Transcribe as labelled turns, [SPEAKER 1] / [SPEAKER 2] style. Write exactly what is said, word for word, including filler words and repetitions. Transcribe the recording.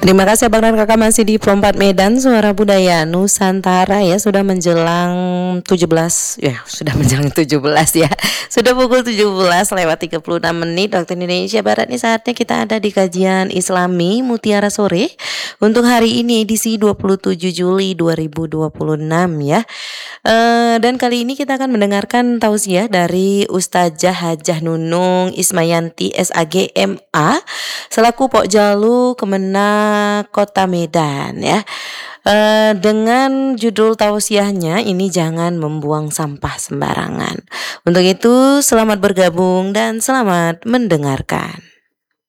[SPEAKER 1] Terima kasih Abang dan Kakak masih di Pro empat Medan Suara Budaya Nusantara ya. Sudah menjelang tujuh belas ya, sudah menjelang tujuh belas ya. Sudah pukul tujuh belas lewat tiga puluh enam menit waktu Indonesia Barat nih. Saatnya kita ada di kajian Islami Mutiara Sore untuk hari ini edisi dua puluh tujuh Juli dua ribu dua puluh enam ya. Uh, dan kali ini kita akan mendengarkan tausiah dari Ustazah Hajah Nunung Ismayanti S A G M A selaku Pok Jalu Kemenak Kota Medan ya. Uh, dengan judul tausiahnya ini jangan membuang sampah sembarangan. Untuk itu selamat bergabung dan selamat mendengarkan.